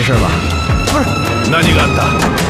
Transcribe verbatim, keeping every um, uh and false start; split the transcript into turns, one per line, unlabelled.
没事吧？
不是，
何があった？